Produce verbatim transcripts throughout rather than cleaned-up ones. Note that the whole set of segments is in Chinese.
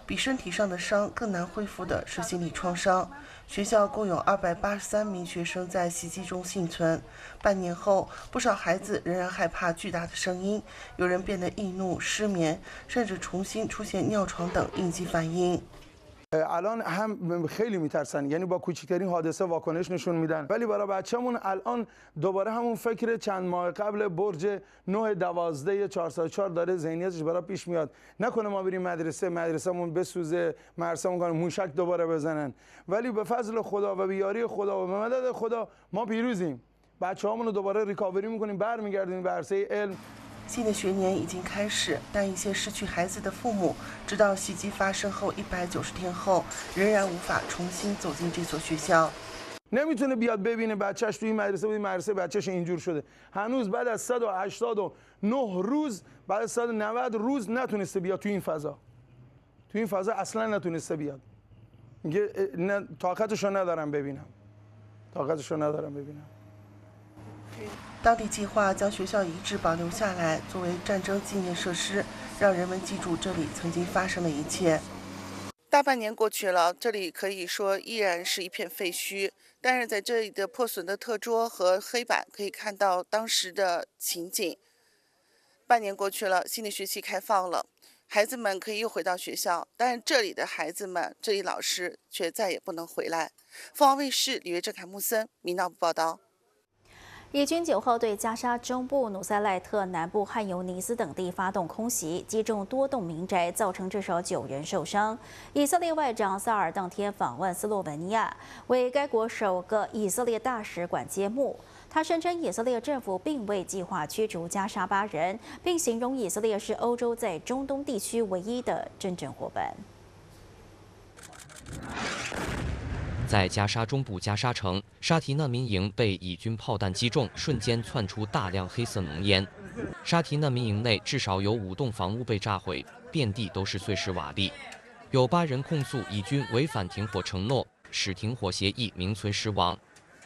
比身体上的伤更难恢复的是心理创伤。学校共有二百八十三名学生在袭击中幸存。半年后，不少孩子仍然害怕巨大的声音，有人变得易怒、失眠，甚至重新出现尿床等应激反应。 الان هم خیلی میترسن یعنی با کوچکترین حادثه واکنش نشون میدن ولی برای بچه‌مون الان دوباره همون فکر چند ماه قبل برج نه دوازده چهارصد و چهار داره ذهنیتش برای پیش میاد نکنه ما بریم مدرسه مدرسه‌مون بسوزه مدرسه‌مون کنه موشک دوباره بزنن ولی به فضل خدا و به یاری خدا و به مدد خدا ما پیروزیم بچه‌هامون رو دوباره ریکاوری میکنیم برمیگردیم به عرصه علم 新的学年已经开始，但一些失去孩子的父母，直到袭击发生后一百九十天后，仍然无法重新走进这所学校。 نمیتونه بیاد ببینه بچهش توی مدرسه و مدرسه بچهش اینجور شده هنوز بعد از صد و هشتاد و نه روز بعد از صد و نود روز نتونسته بیاد توی این فضا توی این فضا اصلا نتونسته بیاد میگه نه طاقتشو ندارم ببینم طاقتشو ندارم ببینم 当地计划将学校遗址保留下来，作为战争纪念设施，让人们记住这里曾经发生的一切。大半年过去了，这里可以说依然是一片废墟，但是在这里的破损的课桌和黑板可以看到当时的情景。半年过去了，新的学期开放了，孩子们可以又回到学校，但是这里的孩子们，这里老师却再也不能回来。凤凰卫视李月正、凯木森，民闹部报道。 以军九号对加沙中部、努塞赖特南部汉尤尼斯等地发动空袭，击中多栋民宅，造成至少九人受伤。以色列外长萨尔当天访问斯洛文尼亚，为该国首个以色列大使馆揭幕。他声称以色列政府并未计划驱逐加沙巴人，并形容以色列是欧洲在中东地区唯一的真正伙伴。 在加沙中部加沙城，沙提难民营被以军炮弹击中，瞬间窜出大量黑色浓烟。沙提难民营内至少有五栋房屋被炸毁，遍地都是碎石瓦砾。有八人控诉以军违反停火承诺，使停火协议名存实亡。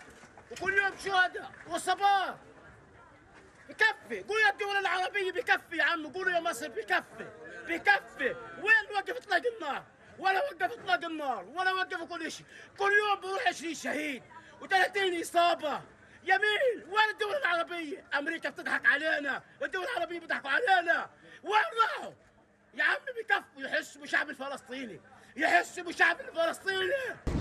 ولا وقف اطلاق النار ولا وقف كل شيء كل يوم بروح عشرين شهيد وثلاثين اصابه يمين وين الدول العربيه امريكا بتضحك علينا والدول العربيه بيضحكوا علينا وين راحوا يا عمي بكفوا يحسوا بالشعب الفلسطيني يحسوا بالشعب الفلسطيني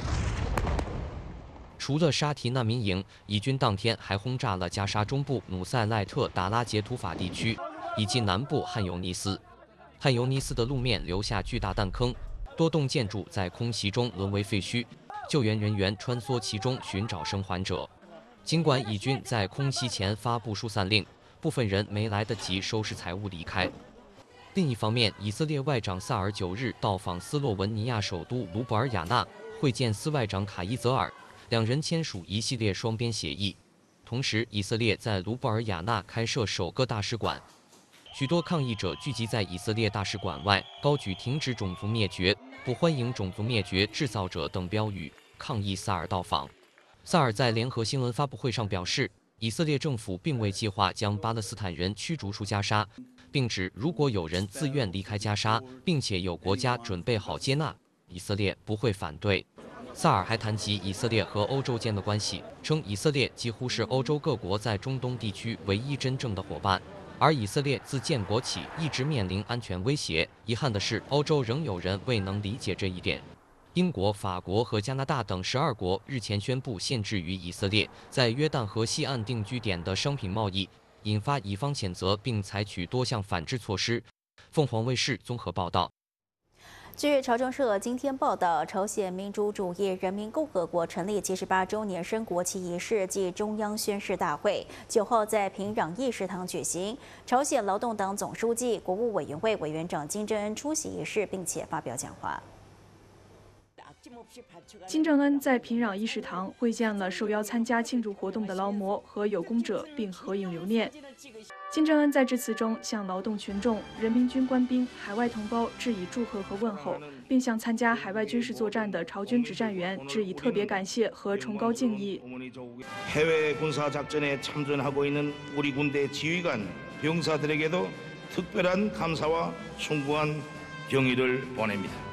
除了沙提难民营，以军当天还轰炸了加沙中部努塞赖特达拉杰图法地区，以及南部汉尤尼斯。汉尤尼斯的路面留下巨大弹坑。 多栋建筑在空袭中沦为废墟，救援人员穿梭其中寻找生还者。尽管以军在空袭前发布疏散令，部分人没来得及收拾财物离开。另一方面，以色列外长萨尔九日到访斯洛文尼亚首都卢布尔雅纳，会见司外长卡伊泽尔，两人签署一系列双边协议。同时，以色列在卢布尔雅纳开设首个大使馆。 许多抗议者聚集在以色列大使馆外，高举“停止种族灭绝”“不欢迎种族灭绝制造者”等标语，抗议萨尔到访。萨尔在联合新闻发布会上表示，以色列政府并未计划将巴勒斯坦人驱逐出加沙，并指如果有人自愿离开加沙，并且有国家准备好接纳，以色列不会反对。萨尔还谈及以色列和欧洲间的关系，称以色列几乎是欧洲各国在中东地区唯一真正的伙伴。 而以色列自建国起一直面临安全威胁。遗憾的是，欧洲仍有人未能理解这一点。英国、法国和加拿大等十二国日前宣布限制与以色列在约旦河西岸定居点的商品贸易，引发以方谴责，并采取多项反制措施。凤凰卫视综合报道。 据朝中社今天报道，朝鲜民主主义人民共和国成立七十八周年升国旗仪式暨中央宣誓大会九号在平壤议事堂举行。朝鲜劳动党总书记、国务委员会委员长金正恩出席仪式，并且发表讲话。 金正恩在平壤议事堂会见了受邀参加庆祝活动的劳模和有功者，并合影留念。金正恩在致辞中向劳动群众、人民军官兵、海外同胞致以祝贺和问候，并向参加海外军事作战的朝军指战员致以特别感谢和崇高敬意。 해외 군사 작전에 참전하고 있는 우리 군대 지휘관, 병사들에게도 특별한 감사와 숭고한 경의를 보냅니다.